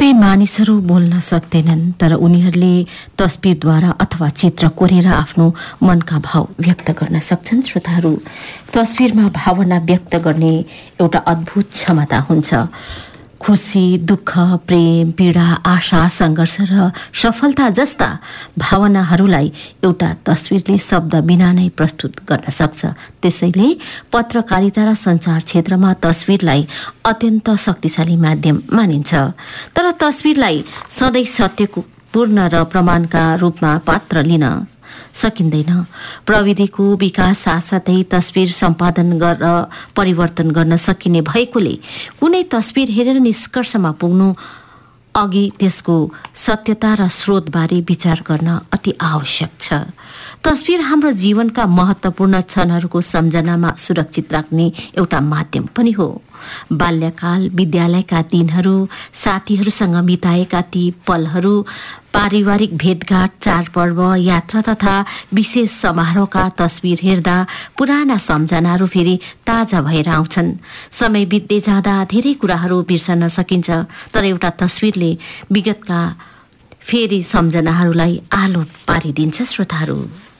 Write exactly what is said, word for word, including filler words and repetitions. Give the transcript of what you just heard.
कतिपय मानिसहरू बोल्न सक्दैनन्, तर उनीहरूले तस्बिरद्वारा अथवा चित्र कोरेर आफ्नो मनका भाव व्यक्त गर्न सक्छन्। श्रोताहरू, तस्बिरमा भावना व्यक्त गर्ने एउटा अद्भुत क्षमता हुन्छ। खुसी, दुःख, प्रेम, पीडा, आशा, सङ्घर्ष र सफलता जस्ता भावनाहरूलाई एउटा तस्बिरले शब्द बिना नै प्रस्तुत गर्न सक्छ। त्यसैले पत्रकारिता र सञ्चार क्षेत्रमा तस्बिरलाई अत्यन्त शक्तिशाली माध्यम मानिन्छ। तर तस्बिरलाई सधैँ सत्यको पूर्ण र प्रमाणका रूपमा पात्र लिन सकिँदैन। प्रविधिको विकास साथसाथै तस्बिर सम्पादन र परिवर्तन गर्न सकिने भएकोले कुनै तस्बिर हेरेर निष्कर्षमा पुग्नु अघि त्यसको सत्यता र स्रोतबारे विचार गर्न अति आवश्यक छ। तस्बिर हाम्रो जीवनका महत्त्वपूर्ण क्षणहरूको सम्झनामा सुरक्षित राख्ने एउटा माध्यम पनि हो। बाल्यकाल, विद्यालयका दिनहरू, साथीहरूसँग बिताएका ती पलहरू, पारिवारिक भेटघाट, चाडपर्व, यात्रा तथा विशेष समारोहका तस्बिर हेर्दा पुराना सम्झनाहरू फेरि ताजा भएर आउँछन्। समय बित्दै जाँदा धेरै कुराहरू बिर्सन सकिन्छ, तर एउटा तस्बिरले विगतका फेरि सम्झनाहरूलाई आलो पारिदिन्छ। श्रोताहरू,